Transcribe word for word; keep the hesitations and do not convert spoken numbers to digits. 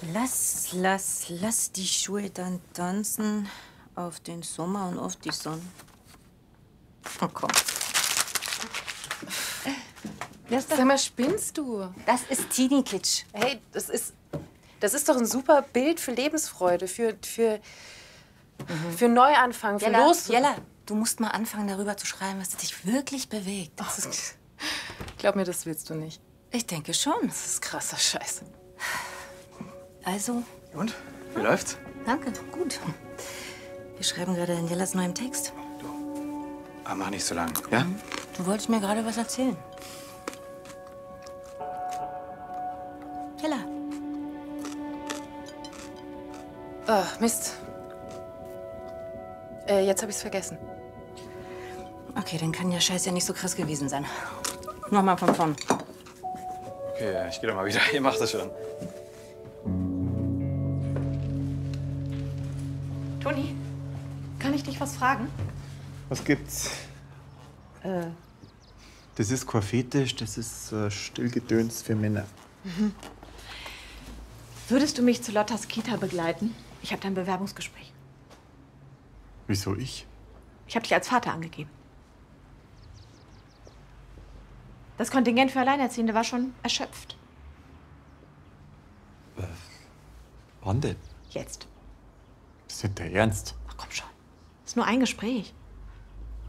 Lass, lass, lass die Schuhe dann tanzen auf den Sommer und auf die Sonne. Oh, komm. Sag mal, spinnst du? Das ist Teenie-Kitsch. Hey, das ist, das ist doch ein super Bild für Lebensfreude, für, für, mhm. für Neuanfang, für Jella, Los... Jella, du musst mal anfangen, darüber zu schreiben, was dich wirklich bewegt. Das ist, glaub mir, das willst du nicht. Ich denke schon. Das ist krasser Scheiß. Also? Und? Wie läuft's? Danke, gut. Wir schreiben gerade an Jellas neuem Text. Du, aber mach nicht so lang, ja? Mhm. Du wolltest mir gerade was erzählen. Jella. Oh, Mist. Äh, jetzt hab ich's vergessen. Okay, dann kann der Scheiß ja nicht so krass gewesen sein. Nochmal von vorn. Okay, ich geh doch mal wieder. Ihr macht das schon. Toni, kann ich dich was fragen? Was gibt's? Äh. Das ist kein Fetisch, das ist äh, Stillgedöns für Männer. Mhm. Würdest du mich zu Lottas Kita begleiten? Ich habe da ein Bewerbungsgespräch. Wieso ich? Ich habe dich als Vater angegeben. Das Kontingent für Alleinerziehende war schon erschöpft. Äh, wann denn? Jetzt. Das ist nicht der Ernst. Ach komm schon. Ist nur ein Gespräch.